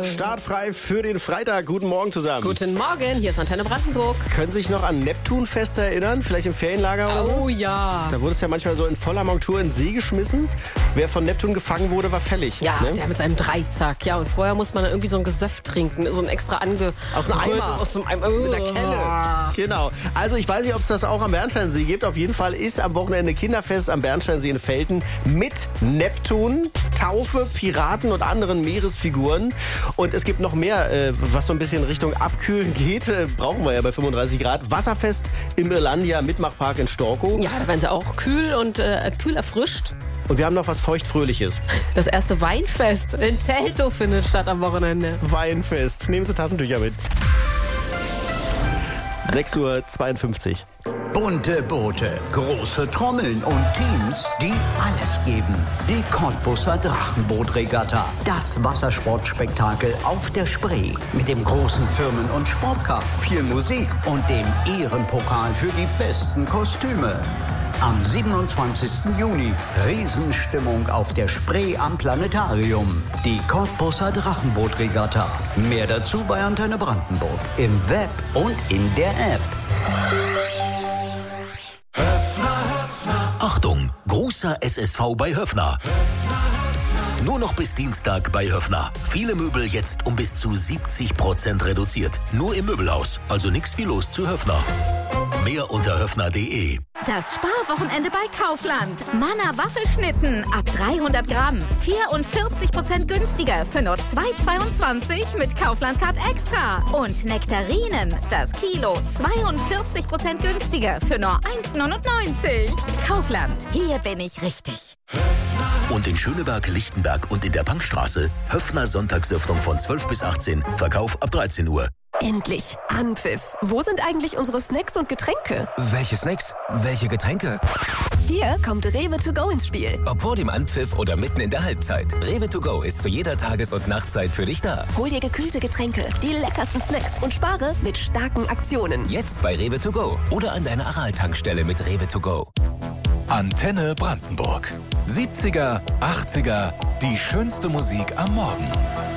Startfrei für den Freitag. Guten Morgen zusammen. Guten Morgen, hier ist Antenne Brandenburg. Können Sie sich noch an Neptunfeste erinnern? Vielleicht im Ferienlager oder so? Oh ja. Da wurde es ja manchmal so in voller Montur in den See geschmissen. Wer von Neptun gefangen wurde, war fällig. Ja, ne? der mit seinem Dreizack. Ja, und vorher muss man dann irgendwie so ein Gesöff trinken. So ein extra Aus dem Eimer. Aus dem Eimer. Mit der Kelle. Genau. Also ich weiß nicht, ob es das auch am Bernsteinsee gibt. Auf jeden Fall ist am Wochenende Kinderfest am Bernsteinsee in Velten mit Neptun, Taufe, Piraten und anderen Meeresfiguren. Und es gibt noch mehr, was so ein bisschen Richtung Abkühlen geht. Brauchen wir ja bei 35 Grad. Wasserfest im Irlandia Mitmachpark in Storkow. Ja, da werden sie auch kühl und kühl erfrischt. Und wir haben noch was Feuchtfröhliches. Das erste Weinfest in Teltow findet statt am Wochenende. Weinfest. Nehmen Sie Taschentücher mit. 6:52 Uhr. Bunte Boote, große Trommeln und Teams, die alles geben. Die Cottbuser Drachenbootregatta. Das Wassersportspektakel auf der Spree. Mit dem großen Firmen- und Sportcup, viel Musik und dem Ehrenpokal für die besten Kostüme. Am 27. Juni Riesenstimmung auf der Spree am Planetarium. Die Cottbuser Drachenbootregatta. Mehr dazu bei Antenne Brandenburg. Im Web und in der App. Achtung, großer SSV bei Höffner. Nur noch bis Dienstag bei Höffner. Viele Möbel jetzt um bis zu 70% reduziert. Nur im Möbelhaus, also nix wie los zu Höffner. Mehr unter höffner.de. Das Sparwochenende bei Kaufland. Manna Waffelschnitten ab 300 Gramm. 44% günstiger für nur 2,22 mit Kaufland Card Extra. Und Nektarinen, das Kilo 42% günstiger für nur 1,99. Kaufland, hier bin ich richtig. Und in Schöneberg, Lichtenberg und in der Bankstraße Höffner Sonntagsöffnung von 12 bis 18. Verkauf ab 13 Uhr. Endlich Anpfiff. Wo sind eigentlich unsere Snacks und Getränke? Welche Snacks? Welche Getränke? Hier kommt Rewe to go ins Spiel. Ob vor dem Anpfiff oder mitten in der Halbzeit. Rewe to go ist zu jeder Tages- und Nachtzeit für dich da. Hol dir gekühlte Getränke, die leckersten Snacks und spare mit starken Aktionen. Jetzt bei Rewe to go oder an deiner Aral-Tankstelle mit Rewe to go. Antenne Brandenburg. 70er, 80er, die schönste Musik am Morgen.